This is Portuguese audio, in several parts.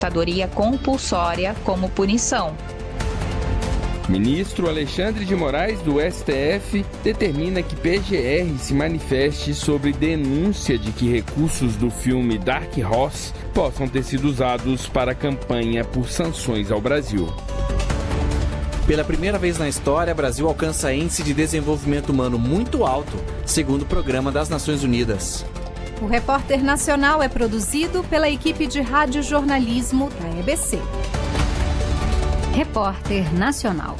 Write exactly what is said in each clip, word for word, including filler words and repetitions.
aposentadoria compulsória como punição. Ministro Alexandre de Moraes, do S T F, determina que P G R se manifeste sobre denúncia de que recursos do filme Dark Horse possam ter sido usados para a campanha por sanções ao Brasil. Pela primeira vez na história, o Brasil alcança índice de desenvolvimento humano muito alto, segundo o Programa das Nações Unidas. O Repórter Nacional é produzido pela equipe de radiojornalismo da E B C. Repórter Nacional.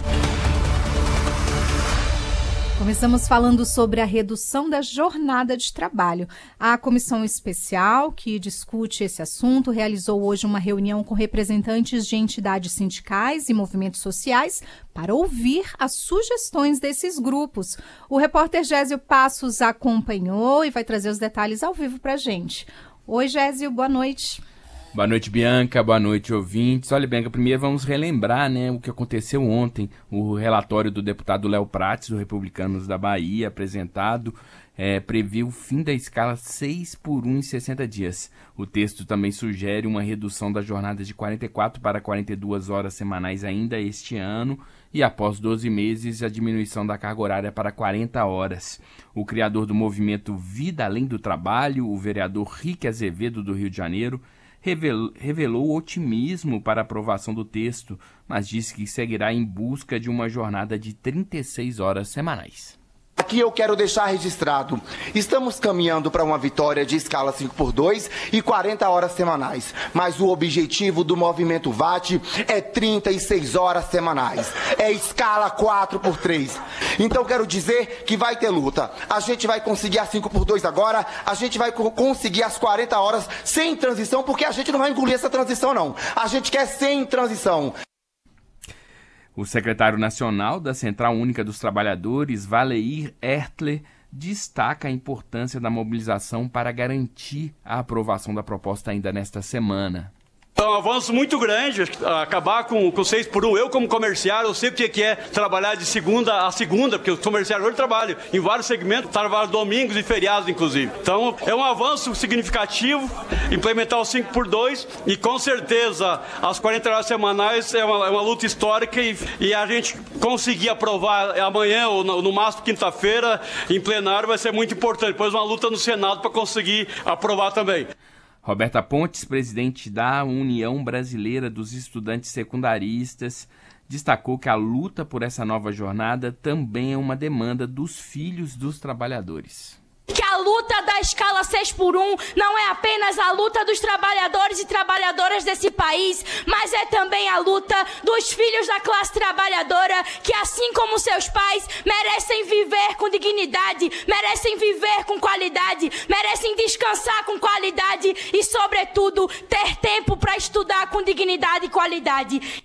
Começamos falando sobre a redução da jornada de trabalho. A comissão especial que discute esse assunto realizou hoje uma reunião com representantes de entidades sindicais e movimentos sociais para ouvir as sugestões desses grupos. O repórter Gésio Passos acompanhou e vai trazer os detalhes ao vivo para a gente. Oi, Gésio, boa noite. Boa noite, Bianca. Boa noite, ouvintes. Olha, Bianca, primeiro vamos relembrar, né, o que aconteceu ontem. O relatório do deputado Léo Prates, do Republicanos da Bahia, apresentado, é, previu o fim da escala seis por um em sessenta dias. O texto também sugere uma redução da jornada de quarenta e quatro para quarenta e duas horas semanais ainda este ano e, após doze meses, a diminuição da carga horária para quarenta horas. O criador do movimento Vida Além do Trabalho, o vereador Rique Azevedo, do Rio de Janeiro, Revelou, revelou otimismo para a aprovação do texto, mas disse que seguirá em busca de uma jornada de trinta e seis horas semanais. Aqui eu quero deixar registrado, estamos caminhando para uma vitória de escala cinco por dois e quarenta horas semanais, mas o objetivo do movimento V A T é trinta e seis horas semanais, é escala quatro por três. Então quero dizer que vai ter luta, a gente vai conseguir a cinco por dois agora, a gente vai conseguir as quarenta horas sem transição, porque a gente não vai engolir essa transição não, a gente quer sem transição. O secretário nacional da Central Única dos Trabalhadores, Valeir Ertler, destaca a importância da mobilização para garantir a aprovação da proposta ainda nesta semana. É um avanço muito grande, acabar com o seis por um. Eu, como comerciário, eu sei o que é trabalhar de segunda a segunda, porque os comerciários hoje trabalham em vários segmentos, trabalham domingos e feriados, inclusive. Então, é um avanço significativo implementar o cinco por dois e, com certeza, as quarenta horas semanais é uma, é uma luta histórica e, e a gente conseguir aprovar amanhã ou no, no máximo quinta-feira em plenário vai ser muito importante. Depois uma luta no Senado para conseguir aprovar também. Roberta Pontes, presidente da União Brasileira dos Estudantes Secundaristas, destacou que a luta por essa nova jornada também é uma demanda dos filhos dos trabalhadores. Que a luta da escala seis por um não é apenas a luta dos trabalhadores e trabalhadoras desse país, mas é também a luta dos filhos da classe trabalhadora que, assim como seus pais, merecem viver com dignidade, merecem viver com qualidade, merecem descansar com qualidade e, sobretudo, ter tempo para estudar com dignidade e qualidade.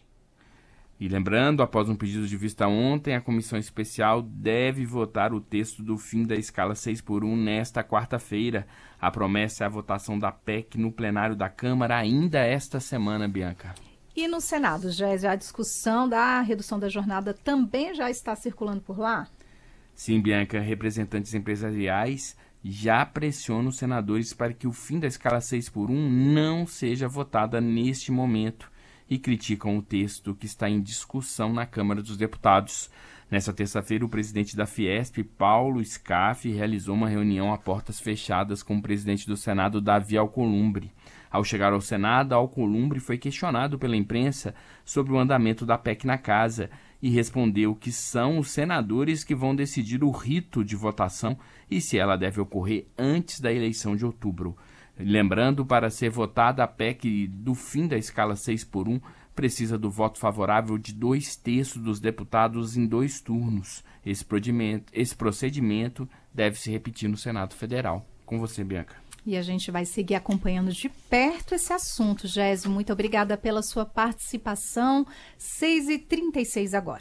E lembrando, após um pedido de vista ontem, a comissão especial deve votar o texto do fim da escala seis por um nesta quarta-feira. A promessa é a votação da P E C no plenário da Câmara ainda esta semana, Bianca. E no Senado, Gésio, a discussão da redução da jornada também já está circulando por lá? Sim, Bianca, representantes empresariais já pressionam os senadores para que o fim da escala seis por um não seja votada neste momento e criticam o texto que está em discussão na Câmara dos Deputados. Nesta terça-feira, o presidente da Fiesp, Paulo Scaff, realizou uma reunião a portas fechadas com o presidente do Senado, Davi Alcolumbre. Ao chegar ao Senado, Alcolumbre foi questionado pela imprensa sobre o andamento da P E C na casa e respondeu que são os senadores que vão decidir o rito de votação e se ela deve ocorrer antes da eleição de outubro. Lembrando, para ser votada a P E C do fim da escala seis por um, precisa do voto favorável de dois terços dos deputados em dois turnos. Esse procedimento, esse procedimento deve se repetir no Senado Federal. Com você, Bianca. E a gente vai seguir acompanhando de perto esse assunto. Gésio, muito obrigada pela sua participação. seis e trinta e seis agora.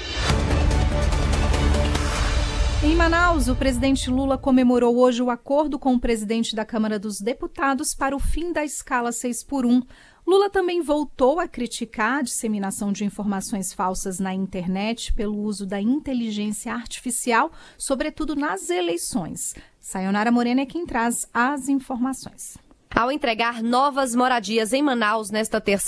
Em Manaus, o presidente Lula comemorou hoje o acordo com o presidente da Câmara dos Deputados para o fim da escala seis por um. Lula também voltou a criticar a disseminação de informações falsas na internet pelo uso da inteligência artificial, sobretudo nas eleições. Sayonara Morena é quem traz as informações. Ao entregar novas moradias em Manaus nesta terça